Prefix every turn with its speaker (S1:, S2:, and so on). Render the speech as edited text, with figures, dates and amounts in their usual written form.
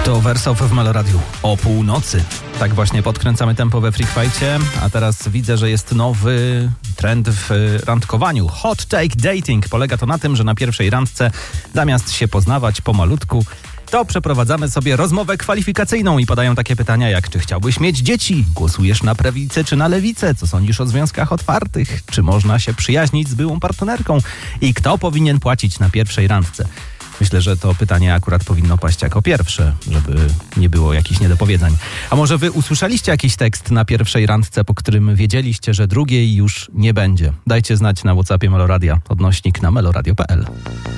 S1: To Wersow w Meloradiu o północy. Tak właśnie podkręcamy tempo we Freak Fight'cie, a teraz widzę, że jest nowy trend w randkowaniu. Hot take dating. Polega to na tym, że na pierwszej randce zamiast się poznawać pomalutku, to przeprowadzamy sobie rozmowę kwalifikacyjną i padają takie pytania jak: czy chciałbyś mieć dzieci? Głosujesz na prawicę czy na lewicę? Co sądzisz o związkach otwartych? Czy można się przyjaźnić z byłą partnerką? I kto powinien płacić na pierwszej randce? Myślę, że to pytanie akurat powinno paść jako pierwsze, żeby nie było jakichś niedopowiedzań. A może wy usłyszeliście jakiś tekst na pierwszej randce, po którym wiedzieliście, że drugiej już nie będzie? Dajcie znać na WhatsAppie Meloradia, / na meloradio.pl.